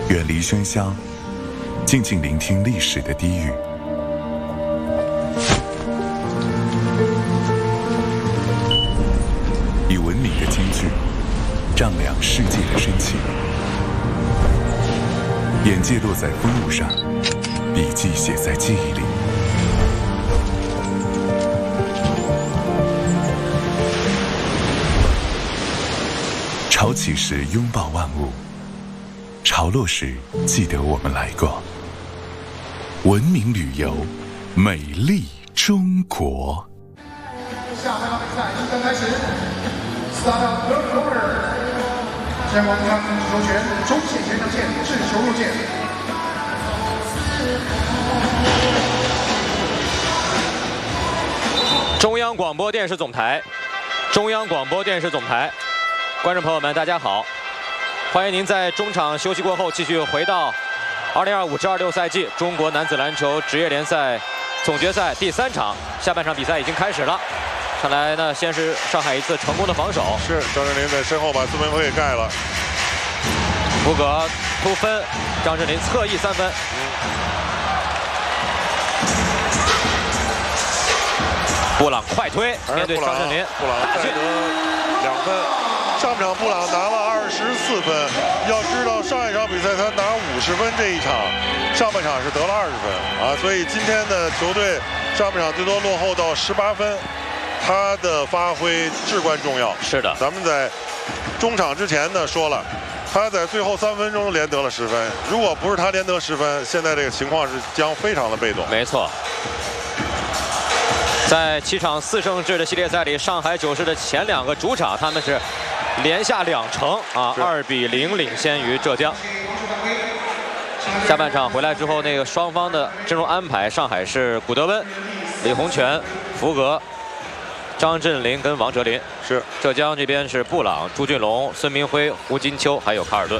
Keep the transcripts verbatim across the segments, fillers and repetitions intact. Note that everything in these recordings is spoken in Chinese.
远离喧嚣，静静聆听历史的低语。以文明的金句丈量世界的深情，眼界落在风物上，笔记写在记忆里。潮起时拥抱万物，潮落时记得我们来过。文明旅游，美丽中国。 下半场比赛即将开始 ，Start of third quarter。先王康球权，中线前场线，掷球入界。 中央广播电视总台，中央广播电视总台。观众朋友们，大家好！欢迎您在中场休息过后继续回到二零二五至二六赛季中国男子篮球职业联赛总决赛第三场，下半场比赛已经开始了。看来呢，先是上海一次成功的防守， 是张镇麟在身后把孙铭徽给盖了。 福格突分，张镇麟侧翼三分。布朗快推，面对张镇麟， 布朗再得两分。上半场布朗拿了二十四分，要知道上一场比赛他拿五十分，这一场上半场是得了二十分啊，所以今天的球队上半场最多落后到十八分，他的发挥至关重要。 是的， 咱们在中场之前呢说了，他在最后三分钟连得了十分，如果不是他连得十分，现在这个情况是将非常的被动。 没错。在七场四胜制的系列赛里，上海九市的前两个主场他们是连下两城啊，二比零领先于浙江。下半场回来之后，那个双方的阵容安排，上海是古德温、李洪权、福格、张镇麟跟王哲林， 是浙江这边是布朗、朱俊龙、孙铭徽、胡金秋还有卡尔顿。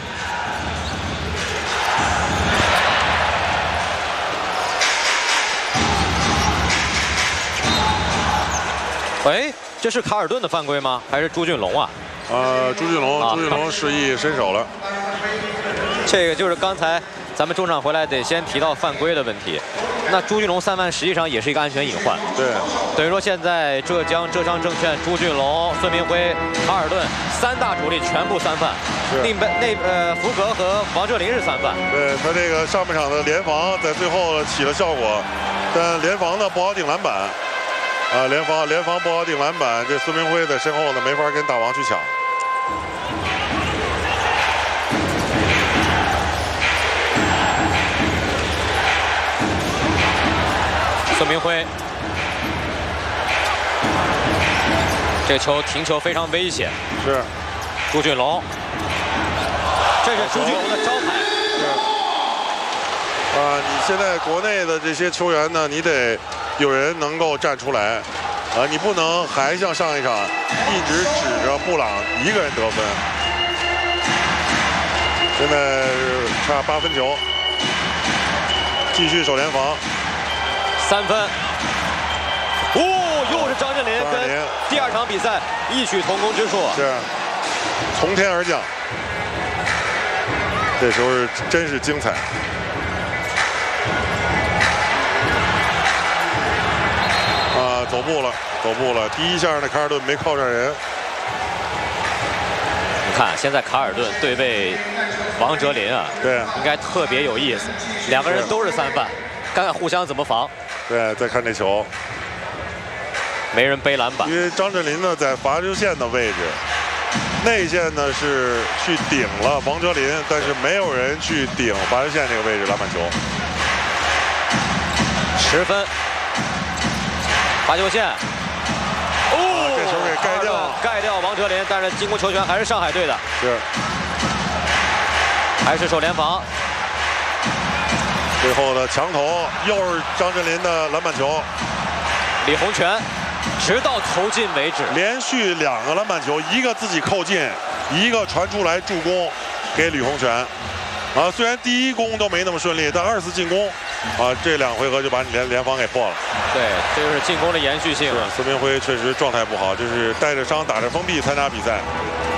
哎，这是卡尔顿的犯规吗？还是朱俊龙啊？ 呃，朱俊龙，朱俊龙示意伸手了。 这个就是刚才咱们中场回来得先提到犯规的问题。那朱俊龙三犯实际上也是一个安全隐患。 对， 等于说现在浙江浙商证券、朱俊龙、孙铭徽、卡尔顿三大主力全部三犯。那边那呃福格和王哲林是三犯。 对他这个上半场的联防在最后起了效果，但联防呢不好顶篮板。啊，联防联防不好顶篮板，这孙铭徽在身后呢，没法跟大王去抢。 孙铭徽，这球停球非常危险。 是， 朱俊龙，这是朱俊龙的招牌。 是。啊，你现在国内的这些球员呢，你得有人能够站出来，啊，你不能还像上一场一直指着布朗一个人得分。现在差八分球，继续守联防， 三分。哦，又是张镇麟跟第二场比赛异曲同工之处， 是从天而降。这时候是真是精彩。啊，走步了，走步了。第一下呢，卡尔顿没靠上人。 你看，现在卡尔顿对位王哲林啊， 对， 应该特别有意思。两个人都是三犯，看看互相怎么防。 对，再看这球， 没人背篮板。 因为张镇麟呢在罚球线的位置，内线呢是去顶了王哲林，但是没有人去顶罚球线这个位置篮板球。 十分。罚球线，哦， 啊、这球给盖掉， 盖掉王哲林，但是进攻球权还是上海队的， 是， 还是守联防。 最后的强投又是张镇麟的篮板球， 李洪权直到投进为止， 连续两个篮板球，一个自己扣进，一个传出来助攻给李洪权。啊，虽然第一攻都没那么顺利，但二次进攻，啊，这两回合就把你联联防给破了。 对，这就是进攻的延续性。 孙铭徽确实状态不好，就是带着伤打着封闭参加比赛。